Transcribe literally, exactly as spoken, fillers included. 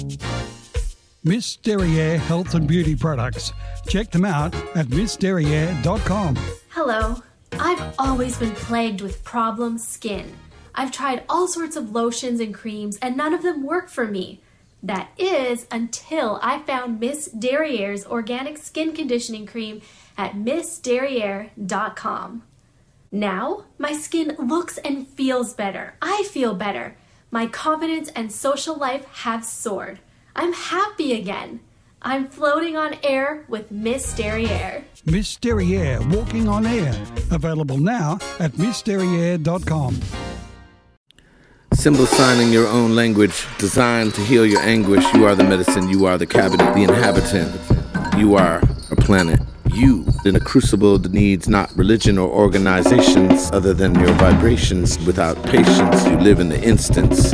Miss Derriere Health and Beauty Products. Check them out at miss derriere dot com. Hello. I've always been plagued with problem skin. I've tried all sorts of lotions and creams and none of them work for me. That is until I found Miss Derriere's organic skin conditioning cream at miss derriere dot com. Now, my skin looks and feels better. I feel better. My confidence and social life have soared. I'm happy again. I'm floating on air with Miss Derriere. Miss Derriere Walking on Air. Available now at miss derriere dot com. Symbol signing your own language, designed to heal your anguish. You are the medicine, you are the cabinet, the inhabitant. You are a planet. You, in a crucible that needs not religion or organizations other than your vibrations. Without patience, you live in the instance.